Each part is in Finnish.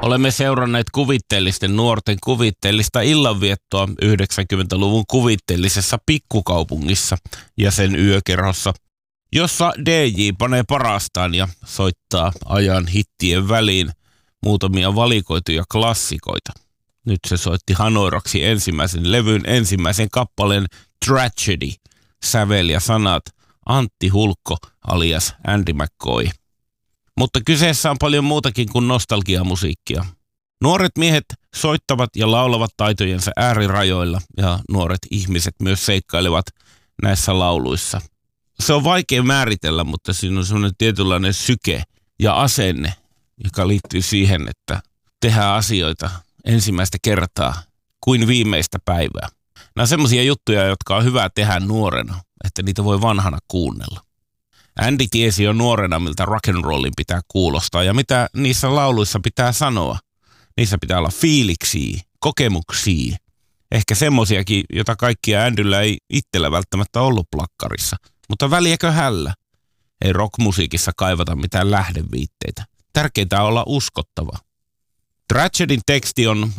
Olemme seuranneet kuvitteellisten nuorten kuvitteellista illanviettoa 90-luvun kuvitteellisessa pikkukaupungissa ja sen yökerhossa, jossa DJ panee parastaan ja soittaa ajan hittien väliin muutamia valikoituja klassikoita. Nyt se soitti Hanoiraksi ensimmäisen levyn ensimmäisen kappaleen Tragedy, sävel ja sanat Antti Hulkko alias Andy McCoy. Mutta kyseessä on paljon muutakin kuin nostalgiamusiikkia. Nuoret miehet soittavat ja laulavat taitojensa äärirajoilla ja nuoret ihmiset myös seikkailevat näissä lauluissa. Se on vaikea määritellä, mutta siinä on sellainen tietynlainen syke ja asenne, joka liittyy siihen, että tehdään asioita ensimmäistä kertaa kuin viimeistä päivää. Nämä on semmoisia juttuja, jotka on hyvä tehdä nuorena, että niitä voi vanhana kuunnella. Andy tiesi jo nuorena, miltä rock'n'rollin pitää kuulostaa ja mitä niissä lauluissa pitää sanoa. Niissä pitää olla fiiliksiä, kokemuksia, ehkä semmosiakin, jota kaikkia Andyllä ei itsellä välttämättä ollut plakkarissa. Mutta väliäkö hällä? Ei rockmusiikissa kaivata mitään lähdeviitteitä. Tärkeintä on olla uskottava. Tragedyn teksti on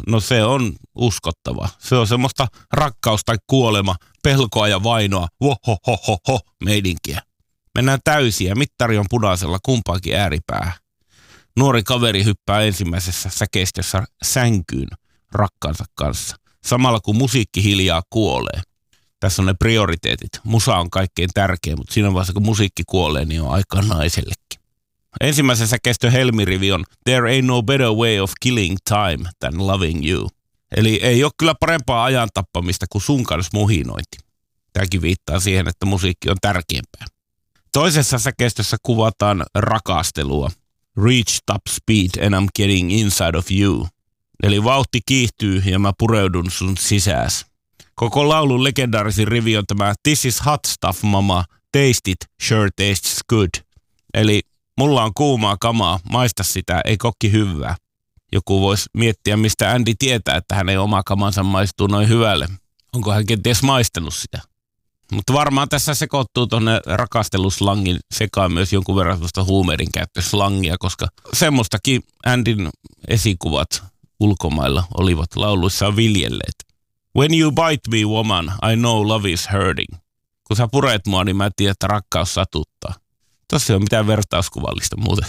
uskottava. Se on semmoista rakkaus tai kuolema, pelkoa ja vainoa, vohohohoho meidinkiä. Mennään täysiä, mittari on punaisella kumpaakin ääripäähän. Nuori kaveri hyppää ensimmäisessä säkeistössä sänkyyn rakkaansa kanssa, samalla kun musiikki hiljaa kuolee. Tässä on ne prioriteetit. Musa on kaikkein tärkein, mutta siinä vaiheessa kun musiikki kuolee, niin on aikaa naisellekin. Ensimmäisen säkeistön helmirivi on There ain't no better way of killing time than loving you. Eli ei ole kyllä parempaa ajan tappamista kuin sun kanssa muhinointi. Tämäkin viittaa siihen, että musiikki on tärkeämpää. Toisessa säkeistössä kuvataan rakastelua. Reach top speed and I'm getting inside of you. Eli vauhti kiihtyy ja mä pureudun sun sisääs. Koko laulun legendaarisin rivi on tämä This is hot stuff mama, taste it, sure tastes good. Eli mulla on kuumaa kamaa, maista sitä, ei kokki hyvää. Joku voisi miettiä, mistä Andy tietää, että hänen oma kamansa maistuu noin hyvälle. Onko hän kenties maistanut sitä? Mutta varmaan tässä sekoittuu tuonne rakasteluslangin sekaan myös jonkun verran tuosta huumeiden käyttöslangia, koska semmoistakin Andyn esikuvat ulkomailla olivat lauluissaan viljelleet. When you bite me, woman, I know love is hurting. Kun sä pureet mua, niin mä tiedän, että rakkaus satuttaa. Tossa ei ole mitään vertauskuvallista muuten.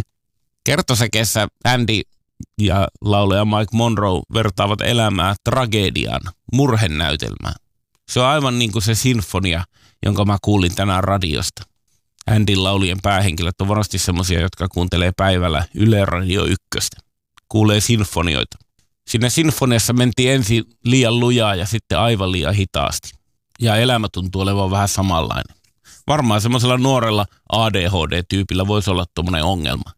Kertosäkeessä Andy ja laulaja Mike Monroe vertaavat elämää tragediaan, murhenäytelmään. Se on aivan niin kuin se sinfonia, jonka mä kuulin tänään radiosta. Andyn laulujen päähenkilöt on varmasti semmoisia, jotka kuuntelee päivällä Yle Radio 1. Kuulee sinfonioita. Siinä sinfoniassa mentiin ensin liian lujaa ja sitten aivan liian hitaasti. Ja elämä tuntuu olevan vähän samanlainen. Varmaan semmoisella nuorella ADHD-tyypillä voisi olla tommoinen ongelma.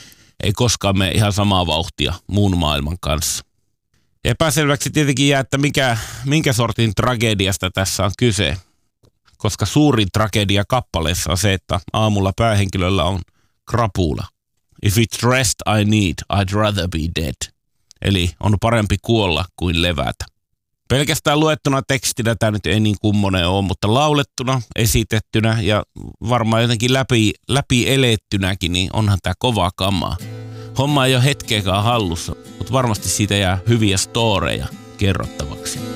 Ei koskaan mene ihan samaa vauhtia muun maailman kanssa. Epäselväksi tietenkin jää, että minkä sortin tragediasta tässä on kyse. Koska suurin tragedia kappaleessa on se, että aamulla päähenkilöllä on krapula. If it's rest I need, I'd rather be dead. Eli on parempi kuolla kuin levätä. Pelkästään luettuna tekstinä tämä nyt ei niin kummonen ole, mutta laulettuna, esitettynä ja varmaan jotenkin läpi elettynäkin, niin onhan tämä kovaa kamaa. Homma ei ole hetkeäkään hallussa, mutta varmasti siitä jää hyviä storeja kerrottavaksi.